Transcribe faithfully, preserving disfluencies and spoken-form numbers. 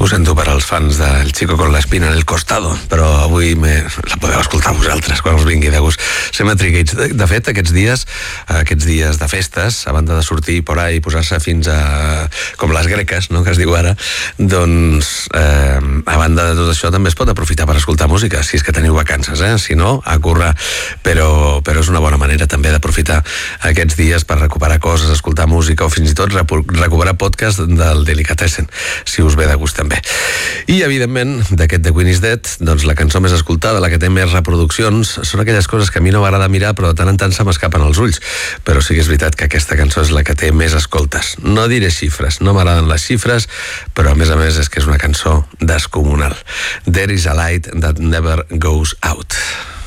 Ho sento per als fans del Chico con la espina en el costado, però avui me... la podeu escoltar vosaltres quan us vingui de gust. Cemetery Gates. De, de fet, aquests dies, aquests dies de festes, a banda de sortir por ahí i posar-se fins a... com les greques, no?, que es diu ara, doncs, eh, a banda de tot això, també es pot aprofitar per escoltar música, si és que teniu vacances, eh? Si no, a currar. Però, però és una bona manera també d'aprofitar aquests dies per recuperar coses, escoltar música o fins i tot recuperar podcast del Delicatessen, si us ve de gust també. I, evidentment, d'aquest The Queen is Dead, doncs la cançó més escoltada, la que té més reproduccions, són aquelles coses que a mi no m'agrada mirar, però de tant en tant se m'escapen els ulls. Però sí que és veritat que aquesta cançó és la que té més escoltes. No diré xifres, no m'agraden les xifres, però a més a més és que és una cançó descomunal. There is a light that never goes out.